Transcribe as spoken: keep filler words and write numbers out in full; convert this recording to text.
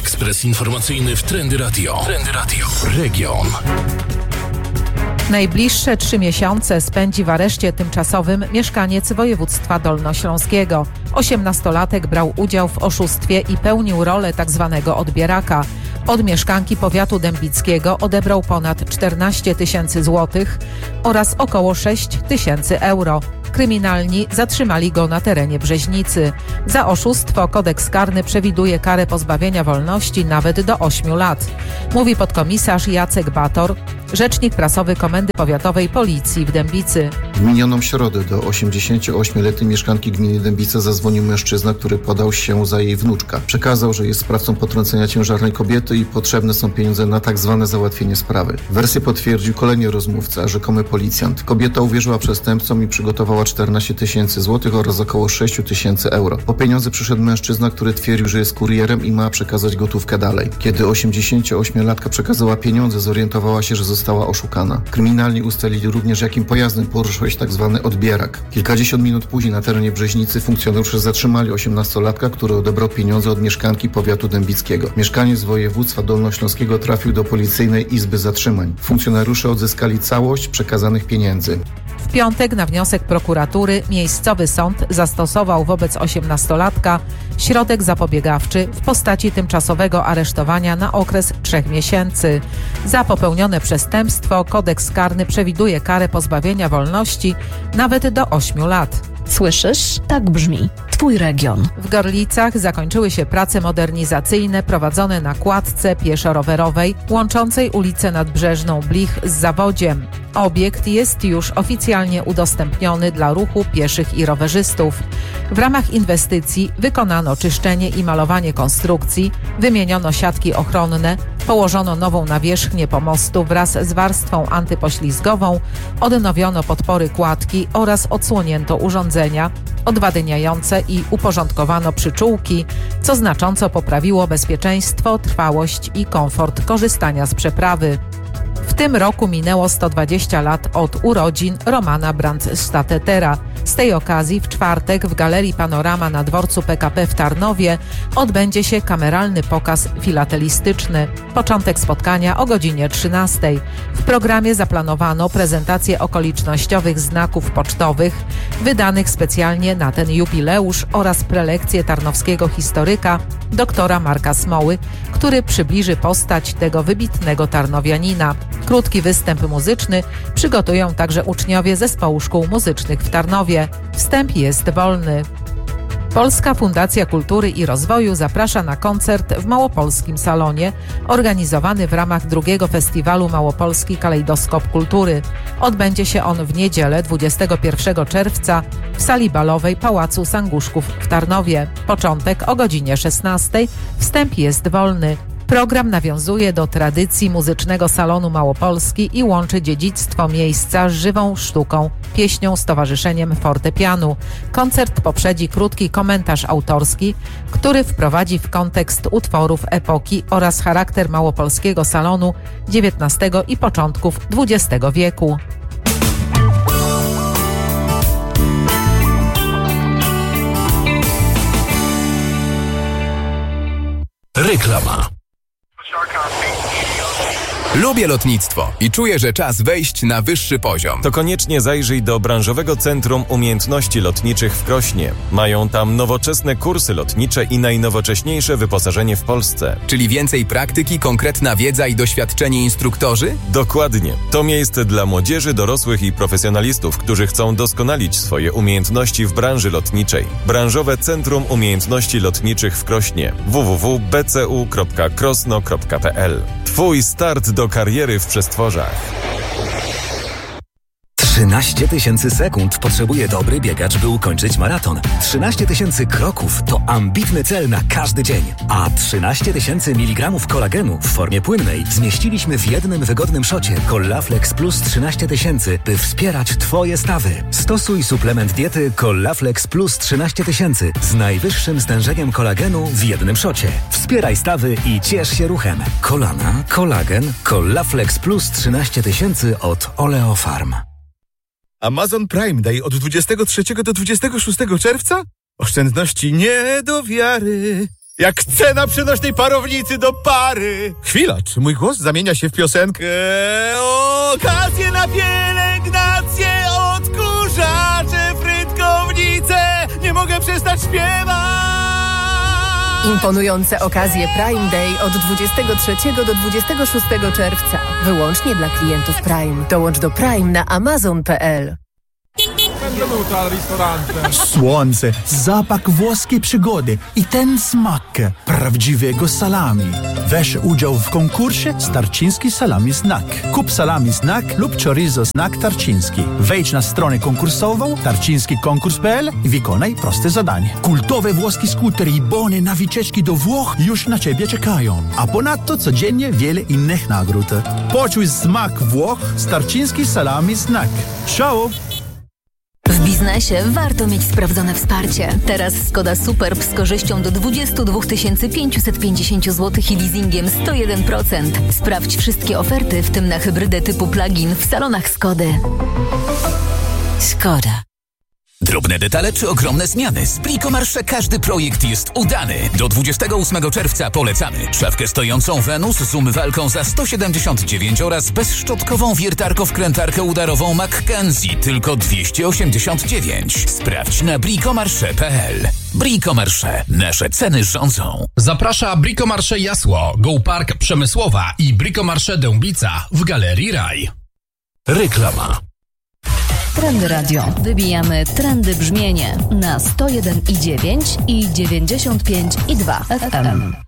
Ekspres informacyjny w Trendy Radio. Trendy Radio. Region. Najbliższe trzy miesiące spędzi w areszcie tymczasowym mieszkaniec województwa dolnośląskiego. Osiemnastolatek brał udział w oszustwie i pełnił rolę tzw. odbieraka. Od mieszkanki powiatu dębickiego odebrał ponad czternaście tysięcy złotych oraz około sześć tysięcy euro. Kryminalni zatrzymali go na terenie Brzeźnicy. Za oszustwo kodeks karny przewiduje karę pozbawienia wolności nawet do ośmiu lat. Mówi podkomisarz Jacek Bator, rzecznik prasowy Komendy Powiatowej Policji w Dębicy. W minioną środę do osiemdziesięcioośmioletniej mieszkanki gminy Dębica zadzwonił mężczyzna, który podał się za jej wnuczka. Przekazał, że jest sprawcą potrącenia ciężarnej kobiety i potrzebne są pieniądze na tak zwane załatwienie sprawy. Wersję potwierdził kolejny rozmówca, a rzekomy policjant. Kobieta uwierzyła przestępcom i przygotowała czternaście tysięcy złotych oraz około sześć tysięcy euro. Po pieniądze przyszedł mężczyzna, który twierdził, że jest kurierem i ma przekazać gotówkę dalej. Kiedy osiemdziesięcioośmiolatka przekazała pieniądze, zorientowała się, że została oszukana. Kryminalni ustalili również, jakim pojazdem poruszał się tak zwany odbierak. Kilkadziesiąt minut później na terenie Brzeźnicy funkcjonariusze zatrzymali osiemnastolatka, który odebrał pieniądze od mieszkanki powiatu dębickiego. Mieszkaniec z województwa dolnośląskiego trafił do policyjnej izby zatrzymań. Funkcjonariusze odzyskali całość przekazanych pieniędzy. W piątek na wniosek prokuratury miejscowy sąd zastosował wobec osiemnastolatka środek zapobiegawczy w postaci tymczasowego aresztowania na okres trzech miesięcy. Za popełnione przestępstwo kodeks karny przewiduje karę pozbawienia wolności nawet do ośmiu lat. Słyszysz? Tak brzmi Twój region. W Gorlicach zakończyły się prace modernizacyjne prowadzone na kładce pieszo-rowerowej łączącej ulicę Nadbrzeżną Blich z Zawodziem. Obiekt jest już oficjalnie udostępniony dla ruchu pieszych i rowerzystów. W ramach inwestycji wykonano czyszczenie i malowanie konstrukcji, wymieniono siatki ochronne, położono nową nawierzchnię pomostu wraz z warstwą antypoślizgową, odnowiono podpory kładki oraz odsłonięto urządzenia odwadniające i uporządkowano przyczółki, co znacząco poprawiło bezpieczeństwo, trwałość i komfort korzystania z przeprawy. W tym roku minęło sto dwadzieścia lat od urodzin Romana Brandstattetera. Z tej okazji w czwartek w Galerii Panorama na dworcu P K P w Tarnowie odbędzie się kameralny pokaz filatelistyczny. Początek spotkania o godzinie trzynastej. W programie zaplanowano prezentację okolicznościowych znaków pocztowych wydanych specjalnie na ten jubileusz oraz prelekcję tarnowskiego historyka doktora Marka Smoły, który przybliży postać tego wybitnego tarnowianina. Krótki występ muzyczny przygotują także uczniowie Zespołu Szkół Muzycznych w Tarnowie. Wstęp jest wolny. Polska Fundacja Kultury i Rozwoju zaprasza na koncert w Małopolskim Salonie, organizowany w ramach drugiego festiwalu Małopolski Kalejdoskop Kultury. Odbędzie się on w niedzielę dwudziestego pierwszego czerwca w sali balowej Pałacu Sanguszków w Tarnowie. Początek o godzinie szesnastej. Wstęp jest wolny. Program nawiązuje do tradycji muzycznego salonu Małopolski i łączy dziedzictwo miejsca z żywą sztuką, pieśnią, stowarzyszeniem fortepianu. Koncert poprzedzi krótki komentarz autorski, który wprowadzi w kontekst utworów epoki oraz charakter małopolskiego salonu dziewiętnastego i początków dwudziestego wieku. Reklama. Lubię lotnictwo i czuję, że czas wejść na wyższy poziom. To koniecznie zajrzyj do Branżowego Centrum Umiejętności Lotniczych w Krośnie. Mają tam nowoczesne kursy lotnicze i najnowocześniejsze wyposażenie w Polsce. Czyli więcej praktyki, konkretna wiedza i doświadczeni instruktorzy? Dokładnie. To miejsce dla młodzieży, dorosłych i profesjonalistów, którzy chcą doskonalić swoje umiejętności w branży lotniczej. Branżowe Centrum Umiejętności Lotniczych w Krośnie. w w w kropka b c u kropka krosno kropka p l. Twój start do kariery w przestworzach. trzynaście tysięcy sekund potrzebuje dobry biegacz, by ukończyć maraton. trzynaście tysięcy kroków to ambitny cel na każdy dzień. A trzynaście tysięcy miligramów kolagenu w formie płynnej zmieściliśmy w jednym wygodnym szocie Collaflex Plus trzynaście tysięcy, by wspierać Twoje stawy. Stosuj suplement diety Collaflex Plus trzynaście tysięcy z najwyższym stężeniem kolagenu w jednym szocie. Wspieraj stawy i ciesz się ruchem. Kolana, kolagen, Collaflex Plus trzynaście tysięcy od Oleofarm. Amazon Prime Day od dwudziestego trzeciego do dwudziestego szóstego czerwca? Oszczędności nie do wiary. Jak cena przenośnej parownicy do pary. Chwila, czy mój głos zamienia się w piosenkę? Okazje na pielęgnację, odkurzacze, frytkownice. Nie mogę przestać śpiewać. Imponujące okazje Prime Day od dwudziestego trzeciego do dwudziestego szóstego czerwca. Wyłącznie dla klientów Prime. Dołącz do Prime na amazon kropka p l. Słońce, zapach włoskiej przygody i ten smak prawdziwego salami. Weź udział w konkursie Tarczyński Salami Snack. Kup salami snack lub chorizo snack tarczyński. Wejdź na stronę konkursową tarczyński konkurs kropka p l i wykonaj proste zadanie. Kultowe włoskie skutery i bony na wycieczki do Włoch już na Ciebie czekają. A ponadto codziennie wiele innych nagród. Poczuj smak Włoch z Tarczyński Salami Snack. Ciao! W biznesie warto mieć sprawdzone wsparcie. Teraz Skoda Superb z korzyścią do dwadzieścia dwa tysiące pięćset pięćdziesiąt złotych i leasingiem sto jeden procent. Sprawdź wszystkie oferty, w tym na hybrydę typu plug-in w salonach Skody. Skoda. Drobne detale czy ogromne zmiany? Z Bricomarché każdy projekt jest udany. Do dwudziestego ósmego czerwca polecamy szafkę stojącą Venus z umywalką za sto siedemdziesiąt dziewięć oraz bezszczotkową wiertarko-wkrętarkę udarową Mackenzie tylko dwieście osiemdziesiąt dziewięć. Sprawdź na bricomarché kropka p l. Bricomarché. Nasze ceny rządzą. Zaprasza Bricomarché Jasło, Go Park Przemysłowa i Bricomarché Dębica w Galerii Raj. Reklama. Trendy Radio. Wybijamy trendy brzmienie na sto jeden i dziewięć i dziewięćdziesiąt pięć i dwa F M.